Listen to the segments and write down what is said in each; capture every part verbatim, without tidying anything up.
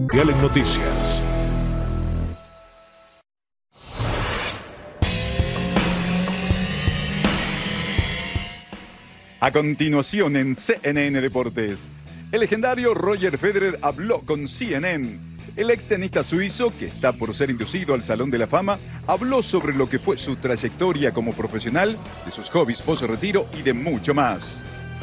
Mundial en Noticias. A continuación en C N N Deportes, el legendario Roger Federer habló con C N N. El ex tenista suizo, que está por ser inducido al Salón de la Fama, habló sobre lo que fue su trayectoria como profesional, de sus hobbies post-retiro y de mucho más.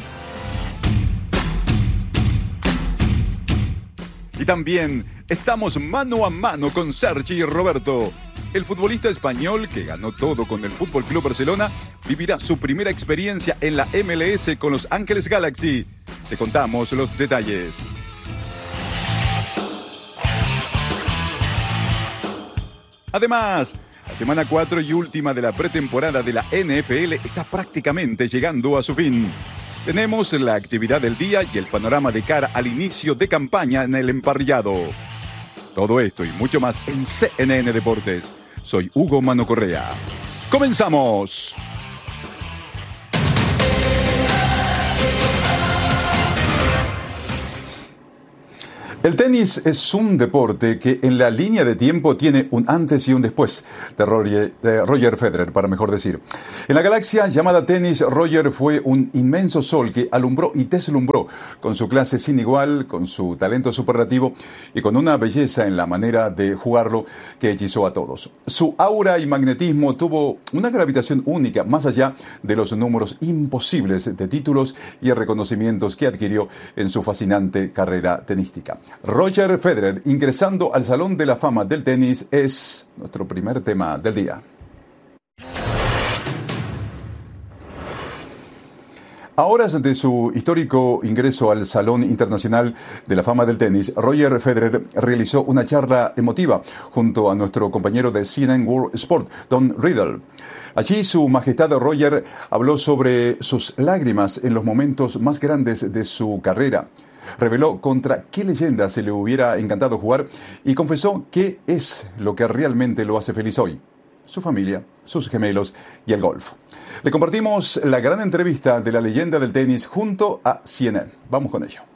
Y también estamos mano a mano con Sergi Roberto. El futbolista español, que ganó todo con el F C Barcelona, vivirá su primera experiencia en la M L S con Los Ángeles Galaxy. Te contamos los detalles. Además, la semana cuatro y última de la pretemporada de la N F L está prácticamente llegando a su fin. Tenemos la actividad del día y el panorama de cara al inicio de campaña en el emparrillado. Todo esto y mucho más en C N N Deportes. Soy Hugo Mano Correa. ¡Comenzamos! El tenis es un deporte que en la línea de tiempo tiene un antes y un después de Roger, de Roger Federer, para mejor decir. En la galaxia llamada tenis, Roger fue un inmenso sol que alumbró y deslumbró con su clase sin igual, con su talento superlativo y con una belleza en la manera de jugarlo que hechizó a todos. Su aura y magnetismo tuvo una gravitación única, más allá de los números imposibles de títulos y reconocimientos que adquirió en su fascinante carrera tenística. Roger Federer, ingresando al Salón de la Fama del Tenis, es nuestro primer tema del día. A horas de su histórico ingreso al Salón Internacional de la Fama del Tenis, Roger Federer realizó una charla emotiva junto a nuestro compañero de C N N World Sport, Don Riddle. Allí su majestad Roger habló sobre sus lágrimas en los momentos más grandes de su carrera. Reveló contra qué leyenda se le hubiera encantado jugar y confesó qué es lo que realmente lo hace feliz hoy: su familia, sus gemelos y el golf. Le compartimos la gran entrevista de la leyenda del tenis junto a C N N. Vamos con ello.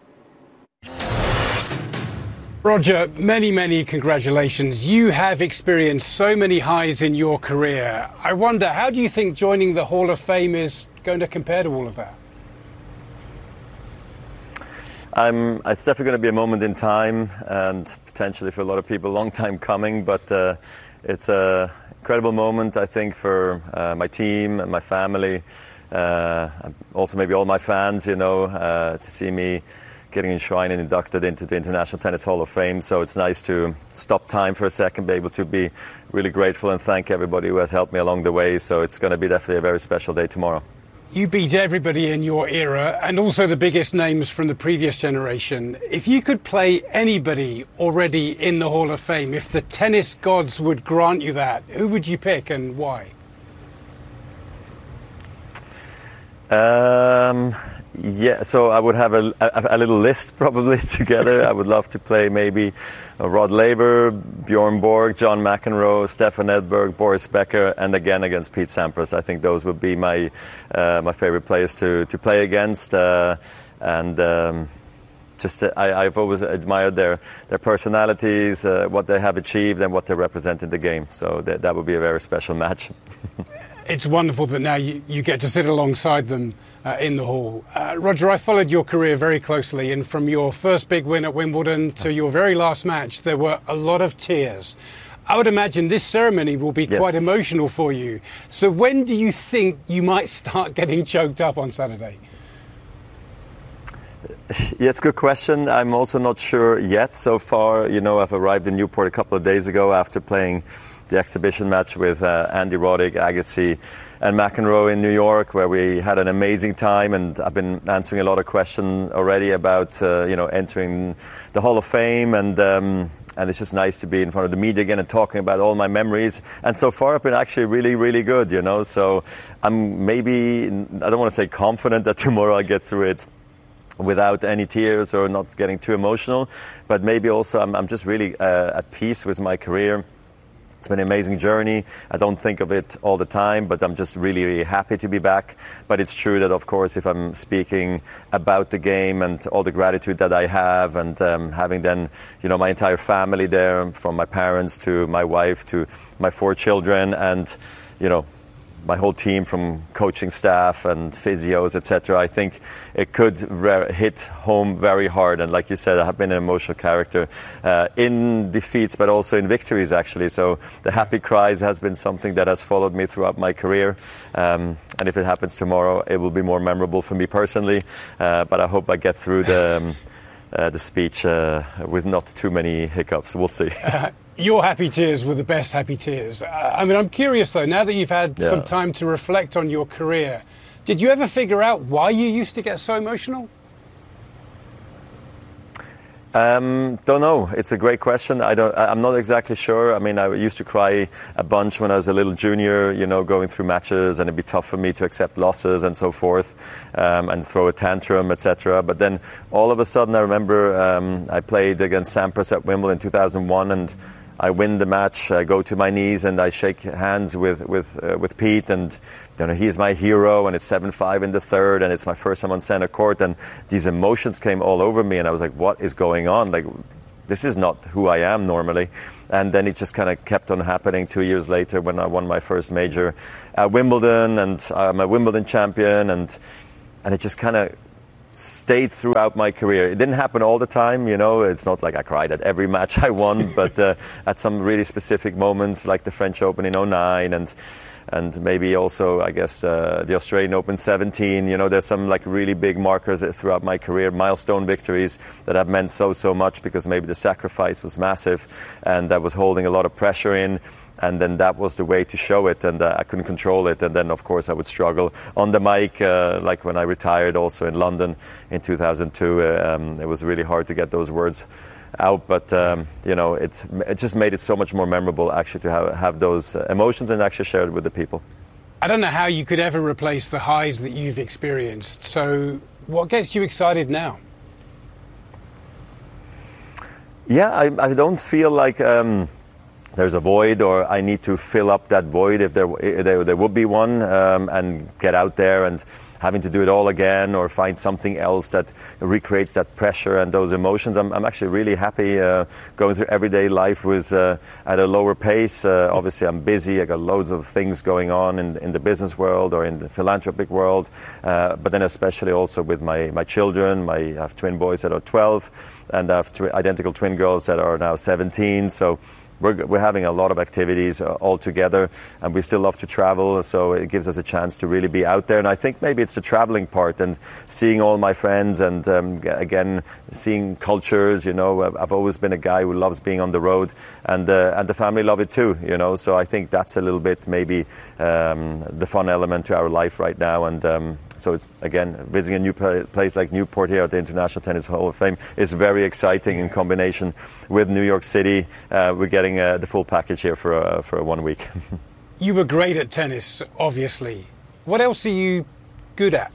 Roger, many, many congratulations. You have experienced so many highs in your career. I wonder, how do you think joining the Hall of Fame is going to compare to all of that? Um, it's definitely going to be a moment in time, and potentially for a lot of people, a long time coming. But uh, it's an incredible moment, I think, for uh, my team and my family. Uh, also, maybe all my fans, you know, uh, to see me getting enshrined and inducted into the International Tennis Hall of Fame. So it's nice to stop time for a second, be able to be really grateful and thank everybody who has helped me along the way. So it's going to be definitely a very special day tomorrow. You beat everybody in your era and also the biggest names from the previous generation. If you could play anybody already in the Hall of Fame, if the tennis gods would grant you that, who would you pick and why? Um, yeah, so I would have a, a, a little list probably together. I would love to play maybe uh, Rod Laver, Bjorn Borg, John McEnroe, Stefan Edberg, Boris Becker, and again against Pete Sampras. I think those would be my uh, my favorite players to, to play against. Uh, and um, just uh, I, I've always admired their, their personalities, uh, what they have achieved, and what they represent in the game. So that, that would be a very special match. It's wonderful that now you, you get to sit alongside them uh, in the hall. Uh, Roger, I followed your career very closely, and from your first big win at Wimbledon to your very last match, there were a lot of tears. I would imagine this ceremony will be Yes. quite emotional for you. So when do you think you might start getting choked up on Saturday? Yeah, it's a good question. I'm also not sure yet. So far, you know, I've arrived in Newport a couple of days ago after playing the exhibition match with uh, Andy Roddick, Agassi, and McEnroe in New York, where we had an amazing time. And I've been answering a lot of questions already about, uh, you know, entering the Hall of Fame. And um, and it's just nice to be in front of the media again and talking about all my memories. And so far, I've been actually really, really good, you know. So I'm maybe, I don't want to say confident that tomorrow I'll get through it without any tears or not getting too emotional. But maybe also I'm, I'm just really uh, at peace with my career. It's been an amazing journey. I don't think of it all the time, but I'm just really, really happy to be back. But it's true that, of course, if I'm speaking about the game and all the gratitude that I have, and um, having then, you know, my entire family there, from my parents to my wife to my four children, and, you know, my whole team from coaching staff and physios, et cetera. I think it could re- hit home very hard. And like you said, I have been an emotional character uh, in defeats, but also in victories, actually. So the happy cries has been something that has followed me throughout my career. Um, and if it happens tomorrow, it will be more memorable for me personally. Uh, but I hope I get through the, um, uh, the speech uh, with not too many hiccups. We'll see. Your happy tears were the best happy tears. Uh, I mean, I'm curious, though, now that you've had yeah. some time to reflect on your career, did you ever figure out why you used to get so emotional? Um, don't know. It's a great question. I don't. I'm not exactly sure. I mean, I used to cry a bunch when I was a little junior, you know, going through matches, and it'd be tough for me to accept losses and so forth, um, and throw a tantrum, et cetera. But then all of a sudden, I remember um, I played against Sampras at Wimbledon in two thousand one, and I win the match. I go to my knees and I shake hands with with uh, with Pete, and you know, he's my hero. And it's seven five in the third, and it's my first time on center court. And these emotions came all over me, and I was like, "What is going on? Like, this is not who I am normally." And then it just kind of kept on happening. Two years later, when I won my first major at Wimbledon, and I'm a Wimbledon champion, and and it just kind of stayed throughout my career. It didn't happen all the time, you know. It's not like I cried at every match I won, but uh, at some really specific moments, like the French Open in oh nine, and and maybe also, I guess, uh, the Australian Open seventeen. You know, there's some like really big markers throughout my career, milestone victories that have meant so, so much, because maybe the sacrifice was massive and that was holding a lot of pressure in. And then that was the way to show it, and uh, I couldn't control it. And then, of course, I would struggle on the mic, uh, like when I retired also in London in two thousand two. Uh, um, it was really hard to get those words out, but, um, you know, it, it just made it so much more memorable, actually, to have, have those emotions and actually share it with the people. I don't know how you could ever replace the highs that you've experienced. So what gets you excited now? Yeah, I, I don't feel like... Um, there's a void, or I need to fill up that void, if there if there, there would be one, um, and get out there and having to do it all again, or find something else that recreates that pressure and those emotions. I'm, I'm actually really happy uh, going through everyday life with uh, at a lower pace. Uh, obviously, I'm busy. I got loads of things going on in, in the business world or in the philanthropic world, uh, but then especially also with my, my children. My, I have twin boys that are twelve, and I have tw- identical twin girls that are now seventeen. So We're, we're having a lot of activities uh, all together, and we still love to travel, so it gives us a chance to really be out there. And I think maybe it's the traveling part and seeing all my friends, and um, again, seeing cultures. You know, I've always been a guy who loves being on the road, and uh, and the family love it too. You know, so I think that's a little bit maybe um, the fun element to our life right now. And um, so it's, again, visiting a new place like Newport here at the International Tennis Hall of Fame is very exciting in combination with New York City. Uh, we're getting Uh, the full package here for uh, for one week. You were great at tennis, obviously. What else are you good at?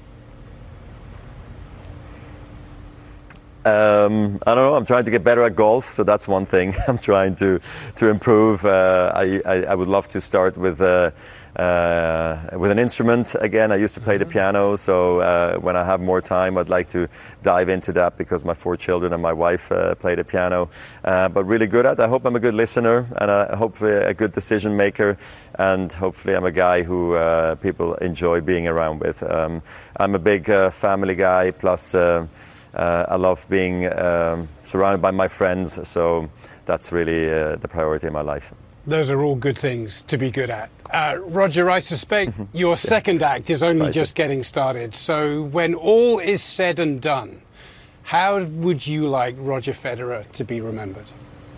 Um, I don't know. I'm trying to get better at golf, so that's one thing. I'm trying to to improve. Uh, I, I I would love to start with uh, uh, with an instrument again. I used to play the piano, so uh, when I have more time, I'd like to dive into that, because my four children and my wife uh, play the piano. Uh, but really good at. I hope I'm a good listener, and I hopefully a good decision maker, and hopefully I'm a guy who uh, people enjoy being around with. Um, I'm a big uh, family guy, plus. Uh, Uh, I love being um, surrounded by my friends, so that's really uh, the priority in my life. Those are all good things to be good at. Uh, Roger, I suspect your second act is only just getting started. So when all is said and done, how would you like Roger Federer to be remembered?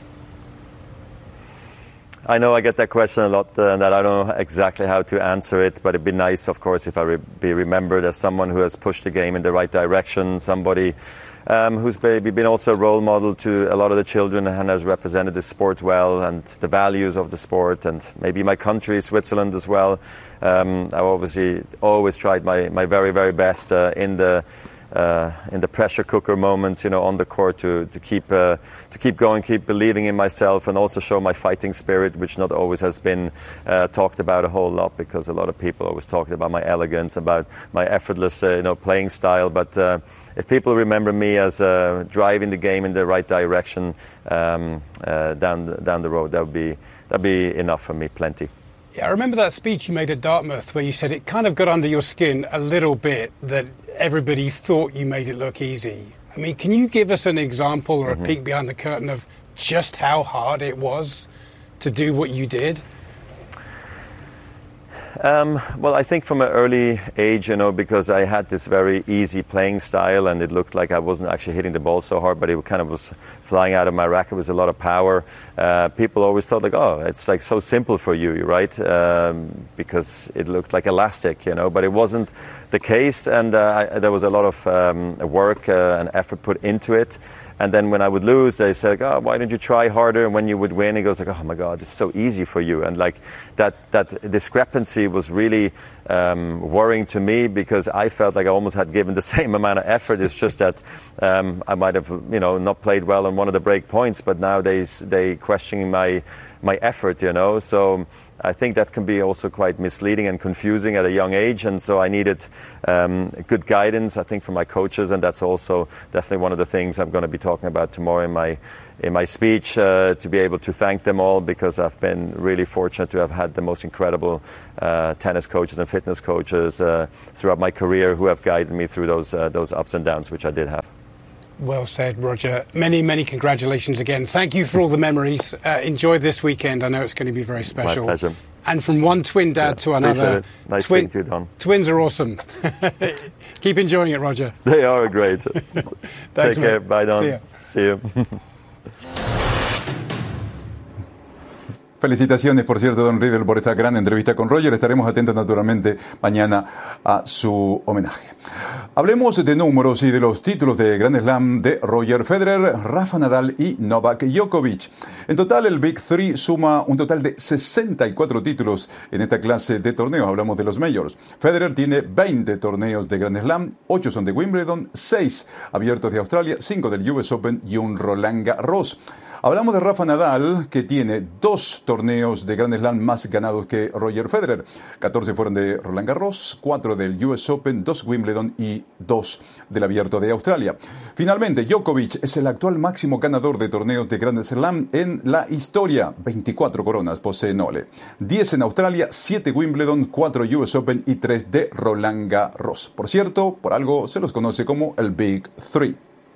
I know I get that question a lot, uh, and that I don't know exactly how to answer it, but it'd be nice, of course, if I re- be remembered as someone who has pushed the game in the right direction, somebody um, who's maybe been also a role model to a lot of the children and has represented the sport well and the values of the sport, and maybe my country, Switzerland, as well. Um, I've obviously always tried my, my very, very best uh, in the uh, in the pressure cooker moments, you know, on the court to to keep uh, to keep going, keep believing in myself, and also show my fighting spirit, which not always has been uh, talked about a whole lot, because a lot of people always talking about my elegance, about my effortless, uh, you know, playing style. But uh, if people remember me as uh, driving the game in the right direction um, uh, down the, down the road, that would be that'd be enough for me, plenty. Yeah, I remember that speech you made at Dartmouth where you said it kind of got under your skin a little bit that everybody thought you made it look easy. I mean, can you give us an example or a mm-hmm. peek behind the curtain of just how hard it was to do what you did? Um, well, I think from an early age, you know, because I had this very easy playing style, and it looked like I wasn't actually hitting the ball so hard, but it kind of was flying out of my racket with a lot of power. Uh, people always thought like, oh, it's like so simple for you, right? Um, because it looked like elastic, you know, but it wasn't the case, and uh, I, there was a lot of um, work uh, and effort put into it. And then when I would lose, they said, oh, why don't you try harder? And when you would win, it goes like, oh my God, it's so easy for you. And like that, that discrepancy was really um, worrying to me, because I felt like I almost had given the same amount of effort. It's just that um, I might have, you know, not played well on one of the break points, but nowadays they questioning my, my effort, you know. So I think that can be also quite misleading and confusing at a young age, and so I needed um, good guidance, I think, from my coaches, and that's also definitely one of the things I'm going to be talking about tomorrow in my in my speech, uh, to be able to thank them all, because I've been really fortunate to have had the most incredible uh, tennis coaches and fitness coaches uh, throughout my career who have guided me through those uh, those ups and downs, which I did have. Well said, Roger. Many, many congratulations again. Thank you for all the memories. Uh, enjoy this weekend. I know it's going to be very special. My pleasure. And from one twin dad yeah, to another. Nice twin, to you, Don. Twins are awesome. Keep enjoying it, Roger. They are great. Thanks, Take care. Mate. Bye, Don. See you. See you. Felicitaciones, por cierto, Don Riedel, por esta gran entrevista con Roger. Estaremos atentos, naturalmente, mañana a su homenaje. Hablemos de números y de los títulos de Grand Slam de Roger Federer, Rafa Nadal y Novak Djokovic. En total, el Big Three suma un total de sesenta y cuatro títulos en esta clase de torneos. Hablamos de los Majors. Federer tiene veinte torneos de Grand Slam, ocho son de Wimbledon, seis abiertos de Australia, cinco del U S Open y un Roland Garros. Hablamos de Rafa Nadal, que tiene dos torneos de Grand Slam más ganados que Roger Federer. catorce fueron de Roland Garros, cuatro del U S Open, dos Wimbledon y dos del Abierto de Australia. Finalmente, Djokovic es el actual máximo ganador de torneos de Grand Slam en la historia. veinticuatro coronas posee Nole. diez en Australia, siete Wimbledon, cuatro U S Open y tres de Roland Garros. Por cierto, por algo se los conoce como el Big Three.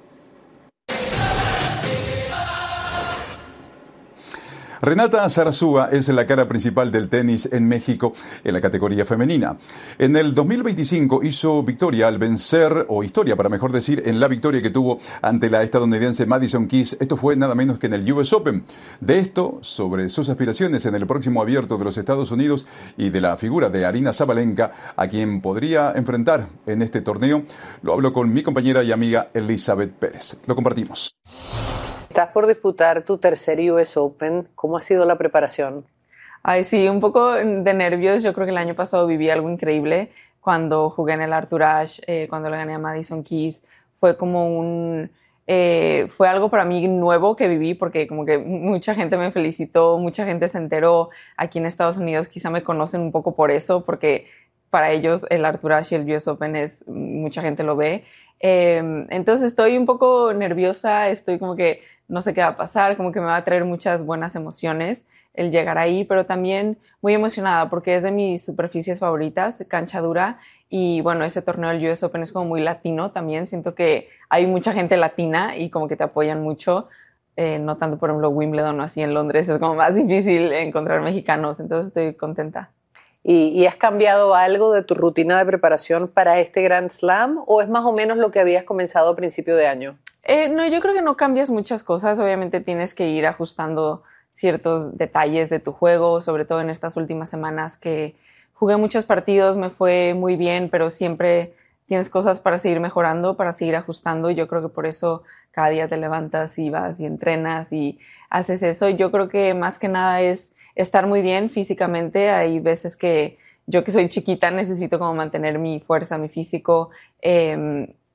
Renata Zarazúa es la cara principal del tenis en México en la categoría femenina. En el dos mil veinticinco hizo victoria al vencer, o historia para mejor decir, en la victoria que tuvo ante la estadounidense Madison Keys. Esto fue nada menos que en el U S Open. De esto, sobre sus aspiraciones en el próximo Abierto de los Estados Unidos y de la figura de Aryna Sabalenka, a quien podría enfrentar en este torneo, lo hablo con mi compañera y amiga Elizabeth Pérez. Lo compartimos. Estás por disputar tu tercer U S Open. ¿Cómo ha sido la preparación? Ay, sí, un poco de nervios. Yo creo que el año pasado viví algo increíble cuando jugué en el Arthur Ashe, eh, cuando le gané a Madison Keys. Fue como un... Eh, fue algo para mí nuevo que viví, porque como que mucha gente me felicitó, mucha gente se enteró. Aquí en Estados Unidos quizá me conocen un poco por eso, porque para ellos el Arthur Ashe y el U S Open es... mucha gente lo ve. Eh, entonces estoy un poco nerviosa, estoy como que no sé qué va a pasar, como que me va a traer muchas buenas emociones el llegar ahí, pero también muy emocionada porque es de mis superficies favoritas, cancha dura, y bueno, ese torneo del U S Open es como muy latino también, siento que hay mucha gente latina y como que te apoyan mucho, eh, no tanto por ejemplo Wimbledon o así en Londres, es como más difícil encontrar mexicanos, entonces estoy contenta. ¿Y, ¿Y has cambiado algo de tu rutina de preparación para este Grand Slam o es más o menos lo que habías comenzado a principio de año? Eh, no, yo creo que no cambias muchas cosas. Obviamente tienes que ir ajustando ciertos detalles de tu juego, sobre todo en estas últimas semanas que jugué muchos partidos, me fue muy bien, pero siempre tienes cosas para seguir mejorando, para seguir ajustando, y yo creo que por eso cada día te levantas y vas y entrenas y haces eso. Y yo creo que más que nada es estar muy bien físicamente. Hay veces que yo, que soy chiquita, necesito como mantener mi fuerza, mi físico, eh,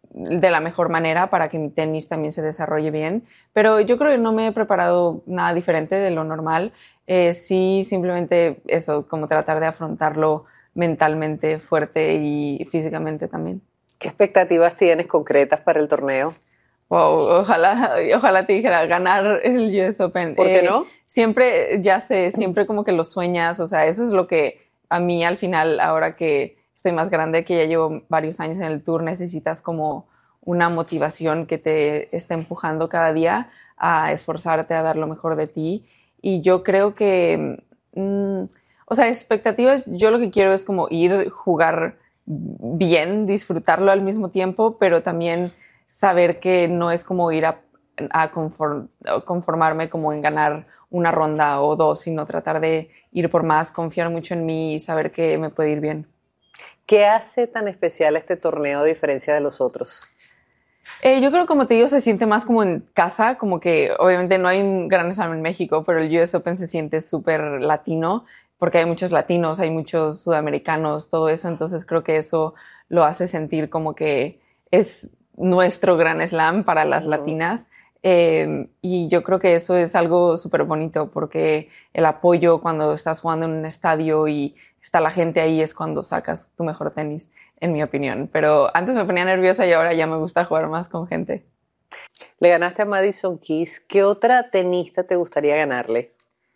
de la mejor manera para que mi tenis también se desarrolle bien. Pero yo creo que no me he preparado nada diferente de lo normal. Eh, sí, simplemente eso, como tratar de afrontarlo mentalmente fuerte y físicamente también. ¿Qué expectativas tienes concretas para el torneo? Wow, ojalá, ojalá te dijera ganar el U S Open. ¿Por qué eh, no? Siempre, ya sé, siempre como que lo sueñas, o sea, eso es lo que a mí al final, ahora que estoy más grande, que ya llevo varios años en el tour, necesitas como una motivación que te esté empujando cada día a esforzarte, a dar lo mejor de ti. Y yo creo que, mmm, o sea, expectativas, yo lo que quiero es como ir, jugar bien, disfrutarlo al mismo tiempo, pero también saber que no es como ir a, a conform, conformarme como en ganar una ronda o dos, sino tratar de ir por más, confiar mucho en mí y saber que me puede ir bien. ¿Qué hace tan especial este torneo a diferencia de los otros? Eh, yo creo, como te digo, se siente más como en casa, como que obviamente no hay un Grand Slam en México, pero el U S Open se siente súper latino, porque hay muchos latinos, hay muchos sudamericanos, todo eso, entonces creo que eso lo hace sentir como que es nuestro Grand Slam para las uh-huh. latinas. Eh, y yo creo que eso es algo súper bonito, porque el apoyo cuando estás jugando en un estadio y está la gente ahí es cuando sacas tu mejor tenis, en mi opinión. Pero antes me ponía nerviosa y ahora ya me gusta jugar más con gente. Le ganaste a Madison Keys. ¿Qué otra tenista te gustaría ganarle?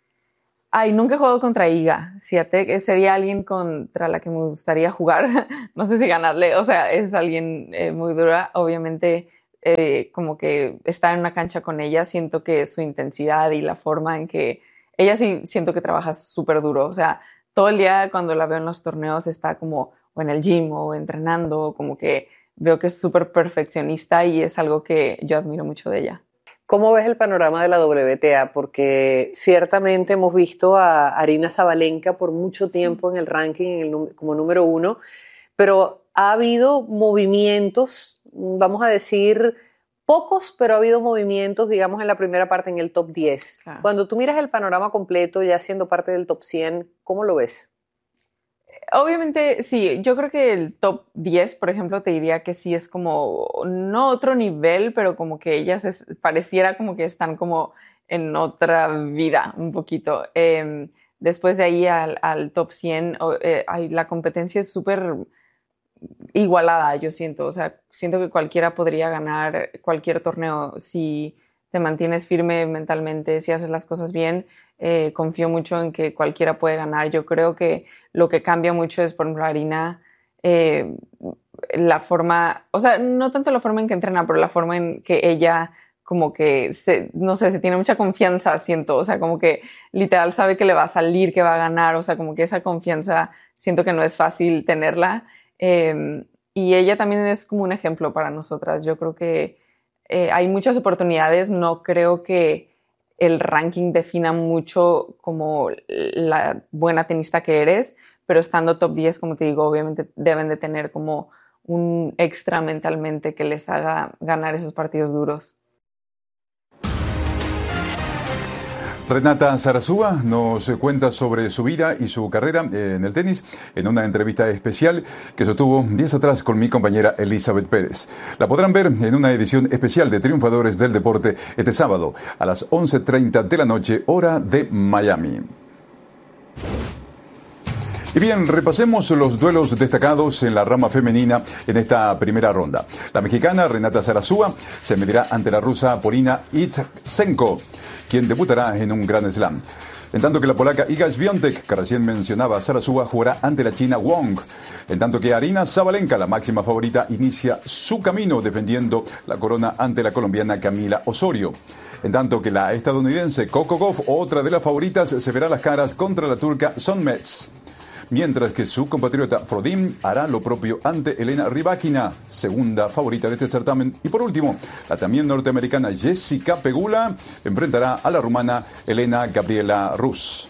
Ay, nunca he jugado contra Iga. Fíjate, sería alguien contra la que me gustaría jugar. No sé si ganarle. O sea, es alguien eh, muy dura. Obviamente, eh, como que estar en una cancha con ella, siento que su intensidad y la forma en que... Ella sí siento que trabaja súper duro. O sea, todo el día cuando la veo en los torneos está como o en el gym o entrenando. Como que veo que es súper perfeccionista y es algo que yo admiro mucho de ella. ¿Cómo ves el panorama de la W T A? Porque ciertamente hemos visto a Aryna Sabalenka por mucho tiempo en el ranking en el, como número uno, pero ha habido movimientos, vamos a decir, pocos, pero ha habido movimientos, digamos, en la primera parte, en el top diez. Claro. Cuando tú miras el panorama completo, ya siendo parte del top cien, ¿cómo lo ves? Obviamente, sí, yo creo que el top diez, por ejemplo, te diría que sí es como, no otro nivel, pero como que ellas es, pareciera como que están como en otra vida un poquito. Eh, después de ahí al, al top cien, eh, hay, la competencia es súper igualada, yo siento. O sea, siento que cualquiera podría ganar cualquier torneo si te mantienes firme mentalmente, si haces las cosas bien. Eh, confío mucho en que cualquiera puede ganar. Yo creo que lo que cambia mucho es, por ejemplo, Aryna, eh, la forma, o sea, no tanto la forma en que entrena, pero la forma en que ella como que, se, no sé, se tiene mucha confianza, siento, o sea, como que literal sabe que le va a salir, que va a ganar, o sea, como que esa confianza siento que no es fácil tenerla. Eh, y ella también es como un ejemplo para nosotras. Yo creo que eh, hay muchas oportunidades, no creo que el ranking defina mucho como la buena tenista que eres, pero estando top diez, como te digo, obviamente deben de tener como un extra mentalmente que les haga ganar esos partidos duros. Renata Zarazúa nos cuenta sobre su vida y su carrera en el tenis en una entrevista especial que sostuvo días atrás con mi compañera Elizabeth Pérez. La podrán ver en una edición especial de Triunfadores del Deporte este sábado a las once treinta de la noche, hora de Miami. Y bien, repasemos los duelos destacados en la rama femenina en esta primera ronda. La mexicana Renata Zarazúa se medirá ante la rusa Polina Ytsenko, quien debutará en un Grand Slam. En tanto que la polaca Iga Świątek, que recién mencionaba Zarazúa, jugará ante la china Wong. En tanto que Aryna Sabalenka, la máxima favorita, inicia su camino defendiendo la corona ante la colombiana Camila Osorio. En tanto que la estadounidense Coco Gauff, otra de las favoritas, se verá las caras contra la turca Sonmez. Mientras que su compatriota Frodin hará lo propio ante Elena Rybakina, segunda favorita de este certamen. Y por último, la también norteamericana Jessica Pegula enfrentará a la rumana Elena Gabriela Rus.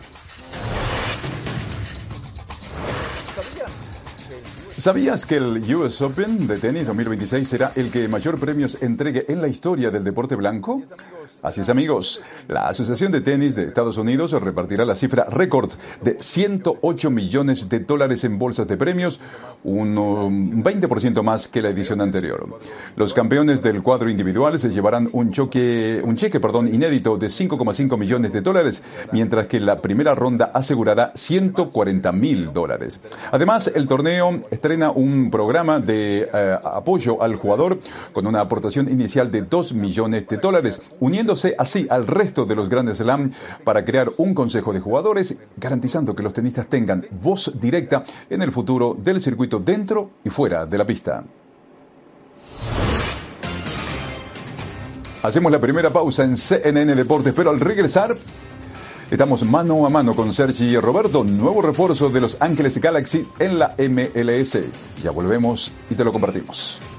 ¿Sabías que el U S Open de tenis dos mil veintiséis será el que mayor premios entregue en la historia del deporte blanco? Así es, amigos. La Asociación de Tenis de Estados Unidos repartirá la cifra récord de ciento ocho millones de dólares en bolsas de premios, un veinte por ciento más que la edición anterior. Los campeones del cuadro individual se llevarán un, choque, un cheque perdón, inédito de cinco coma cinco millones de dólares, mientras que la primera ronda asegurará ciento cuarenta mil dólares. Además, el torneo estrena un programa de eh, apoyo al jugador con una aportación inicial de dos millones de dólares, uniéndose así al resto de los Grand Slam para crear un consejo de jugadores, garantizando que los tenistas tengan voz directa en el futuro del circuito dentro y fuera de la pista. Hacemos la primera pausa en C N N Deportes, pero al regresar estamos mano a mano con Sergi Roberto, nuevo refuerzo de Los Ángeles Galaxy en la M L S. Ya volvemos y te lo compartimos.